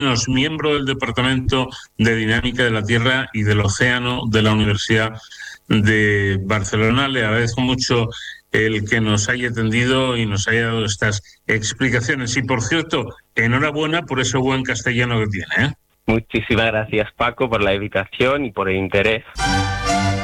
miembro del Departamento de Dinámica de la Tierra y del Océano de la Universidad de Barcelona. Le agradezco mucho el que nos haya atendido y nos haya dado estas explicaciones. Y, por cierto, enhorabuena por ese buen castellano que tiene, ¿eh? Muchísimas gracias, Paco, por la invitación y por el interés.